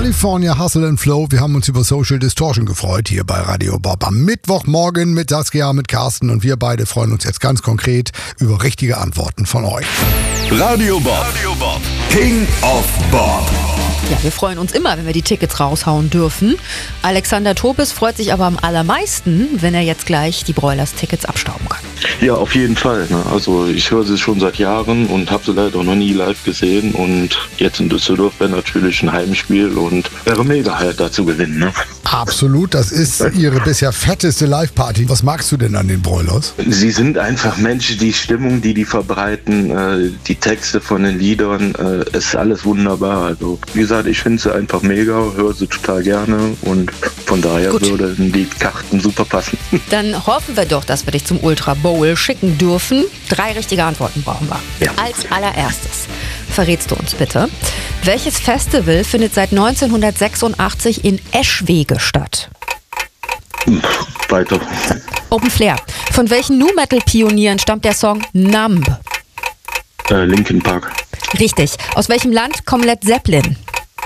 California Hustle and Flow. Wir haben uns über Social Distortion gefreut hier bei Radio Bob am Mittwochmorgen mit Saskia, mit Carsten, und wir beide freuen uns jetzt ganz konkret über richtige Antworten von euch. Radio Bob, King of Bob. Ja, wir freuen uns immer, wenn wir die Tickets raushauen dürfen. Alexander Topes freut sich aber am allermeisten, wenn er jetzt gleich die Broilers-Tickets abstauben kann. Ja, auf jeden Fall. Ne? Also ich höre sie schon seit Jahren und habe sie leider noch nie live gesehen. Und jetzt in Düsseldorf wäre natürlich ein Heimspiel und wäre mega halt da zu gewinnen. Ne? Absolut, das ist ihre bisher fetteste Live-Party. Was magst du denn an den Broilers? Sie sind einfach Menschen, die Stimmung, die verbreiten, die Texte von den Liedern, ist alles wunderbar. Also wie gesagt, ich finde sie einfach mega, höre sie total gerne und von daher würden die Karten super passen. Dann hoffen wir doch, dass wir dich zum Ultra Bowl schicken dürfen. 3 richtige Antworten brauchen wir. Ja. Als allererstes verrätst du uns bitte, welches Festival findet seit 1986 in Eschwege statt? Weiter. Open Flair. Von welchen Nu-Metal-Pionieren stammt der Song Numb? Linkin Park. Richtig. Aus welchem Land kommt Led Zeppelin?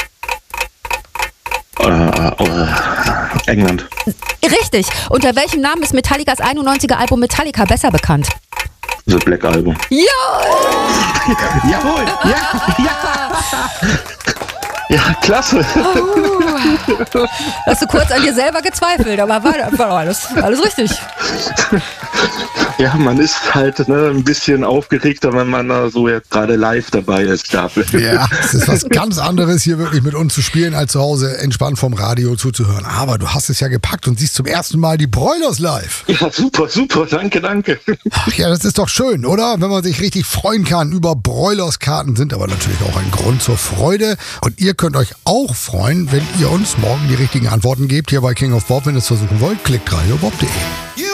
England. Richtig. Unter welchem Namen ist Metallicas 91er Album Metallica besser bekannt? The Black Album. Ja! Jawohl! Ja! Ja, klasse! Hast du kurz an dir selber gezweifelt, aber war alles richtig. Ja, man ist halt ein bisschen aufgeregter, wenn man da so jetzt gerade live dabei ist. Dafür. Ja, es ist was ganz anderes, hier wirklich mit uns zu spielen, als zu Hause entspannt vom Radio zuzuhören. Aber du hast es ja gepackt und siehst zum ersten Mal die Broilers live. Ja, super, danke. Ach ja, das ist doch schön, oder? Wenn man sich richtig freuen kann über Broilers-Karten, sind aber natürlich auch ein Grund zur Freude. Und ihr könnt euch auch freuen, wenn ihr uns morgen die richtigen Antworten gebt, hier bei King of Bob. Wenn ihr es versuchen wollt, klickt radiobob.de.